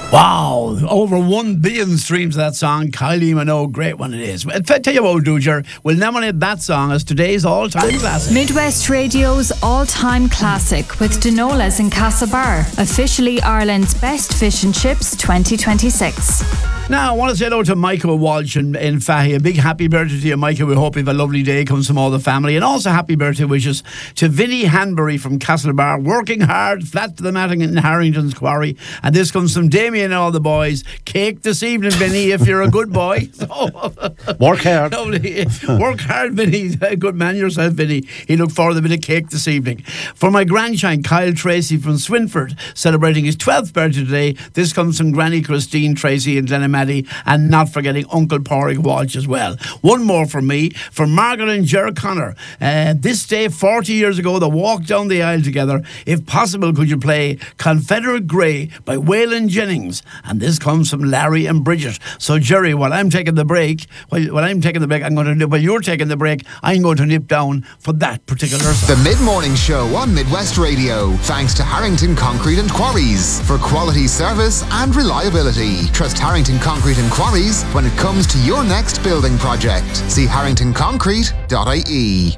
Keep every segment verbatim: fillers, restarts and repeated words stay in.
Wow, over one billion streams of that song. Kylie Minogue, great one it is. I'll tell you what we'll do, Jer. We'll nominate that song as today's all-time classic. Midwest Radio's all-time classic with Denola's in Castlebar. Officially Ireland's best fish and chips twenty twenty-six. Now, I want to say hello to Michael Walsh in, in Fahy. A big happy birthday to you, Michael. We hope you have a lovely day. Comes from all the family. And also happy birthday wishes to Vinnie Hanbury from Castlebar. Working hard, flat to the matting in Harrington's Quarry. And this comes from Damien and all the boys. Cake this evening, Vinnie, if you're a good boy. So, work hard. Lovely. Work hard, Vinnie. Good man yourself, Vinnie. He looked forward to a bit of cake this evening. For my grandchild, Kyle Tracy from Swinford, celebrating his twelfth birthday today. This comes from Granny Christine Tracy in Glenamaddy. And not forgetting Uncle Porrick Walsh as well. One more from me, for Margaret and Ger Connor. Uh, this day, forty years ago, they walked down the aisle together. If possible, could you play Confederate Grey by Waylon Jennings? And this comes from Larry and Bridget. So, Jerry, while I'm taking the break, while, while I'm taking the break, I'm going to, while you're taking the break, I'm going to nip down for that particular song. The Mid-Morning Show on Midwest Radio. Thanks to Harrington Concrete and Quarries for quality service and reliability. Trust Harrington Concrete and Quarries when it comes to your next building project. See harrington concrete dot I E.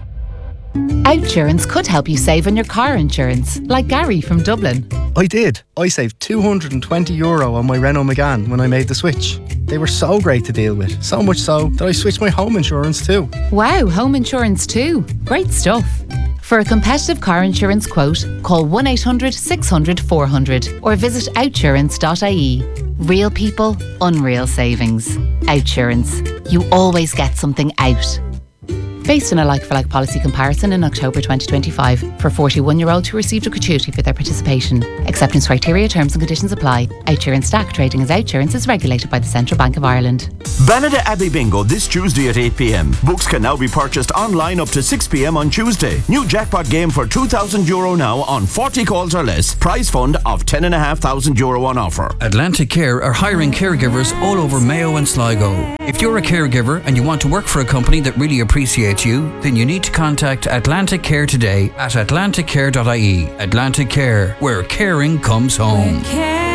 Outsurance could help you save on your car insurance, like Gary from Dublin. I did. I saved two hundred twenty euro on my Renault Megane when I made the switch. They were so great to deal with, so much so that I switched my home insurance too. Wow, home insurance too. Great stuff. For a competitive car insurance quote, call one eight hundred six hundred four hundred or visit outsurance dot I E. Real people, unreal savings. Outsurance. You always get something out. Based on a like-for-like policy comparison in October twenty twenty-five for forty-one-year-olds who received a gratuity for their participation. Acceptance criteria, terms and conditions apply. Outsurance S T A C trading as Outsurance is regulated by the Central Bank of Ireland. Benida Abbey Bingo this Tuesday at eight p.m. Books can now be purchased online up to six p.m. on Tuesday. New jackpot game for two thousand euro now on forty calls or less. Prize fund of ten thousand five hundred euro on offer. Atlantic Care are hiring caregivers all over Mayo and Sligo. If you're a caregiver and you want to work for a company that really appreciates you, then you need to contact Atlantic Care today at atlantic care dot I E. Atlantic Care, where caring comes home. Where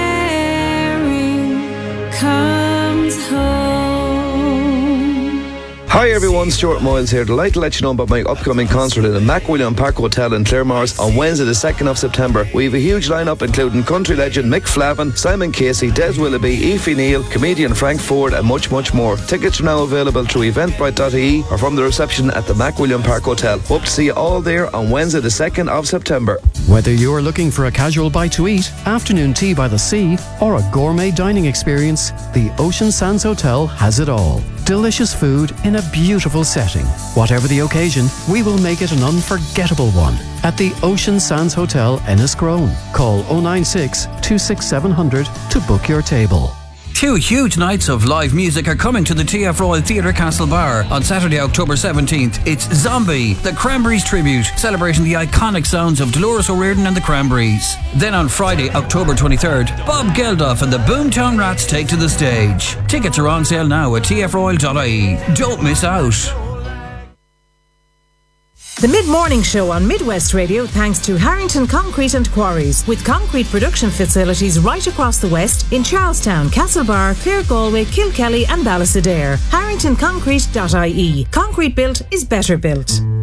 caring comes home. Hi everyone, Stuart Moyles here. Delighted to let you know about my upcoming concert in the MacWilliam Park Hotel in Claremorris on Wednesday the second of September. We have a huge lineup including country legend Mick Flavin, Simon Casey, Des Willoughby, Aoife Neal, comedian Frank Ford and much much more. Tickets are now available through eventbrite dot I E or from the reception at the MacWilliam Park Hotel. Hope to see you all there on Wednesday the second of September. Whether you're looking for a casual bite to eat, afternoon tea by the sea or a gourmet dining experience, the Ocean Sands Hotel has it all. Delicious food in a beautiful setting. Whatever the occasion, we will make it an unforgettable one at the Ocean Sands Hotel, Enniscrone. Call oh nine six, two six seven zero zero to book your table. Two huge nights of live music are coming to the T F Royal Theatre Castlebar on Saturday, October seventeenth. It's Zombie, the Cranberries tribute, celebrating the iconic sounds of Dolores O'Riordan and the Cranberries. Then on Friday, October twenty-third, Bob Geldof and the Boomtown Rats take to the stage. Tickets are on sale now at t f royal dot I E. Don't miss out. The Mid-Morning Show on Midwest Radio thanks to Harrington Concrete and Quarries, with concrete production facilities right across the west in Charlestown, Castlebar, Clare Galway, Kilkelly and Ballysadare. harrington concrete dot I E. Concrete built is better built.